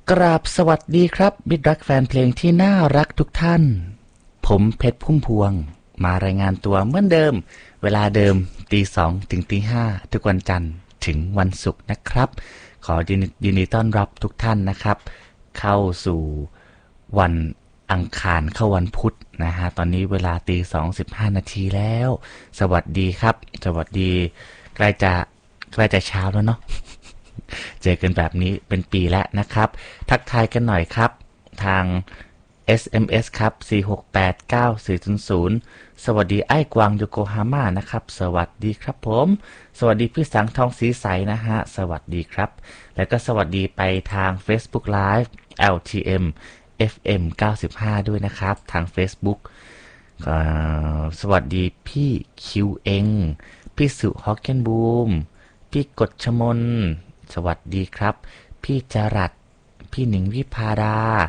กราบสวัสดีครับมิตรรักแฟนเพลงที่น่ารักทุกท่านผมเพชรพุ่มพวงมารายงานตัวเหมือนเดิมเวลาเดิมตี 2ถึงตี 5ทุกวันจันทร์ถึงวันศุกร์นะครับขอยินดีต้อนรับทุกท่านนะครับเข้าสู่วันอังคารเข้าวันพุธนะฮะตอนนี้เวลาตี 2:15แล้วสวัสดีครับสวัสดีใกล้จะเช้าแล้วเนาะ เจอกันแบบนี้เป็นปีแล้วนะครับทักทายกันหน่อยครับทาง SMS ครับ4689400สวัสดีไอ้กวางโยโกฮาม่านะครับสวัสดีครับผมสวัสดีพี่สังทองสีใสนะฮะสวัสดีครับแล้วก็สวัสดีไปทาง Facebook Live LTM FM 95ด้วยนะครับทาง Facebook สวัสดีพี่คิวเองพี่สุฮอกเกนบูมพี่กฎชมนสวัสดีครับพี่จรัสพี่หนิงวิภาดา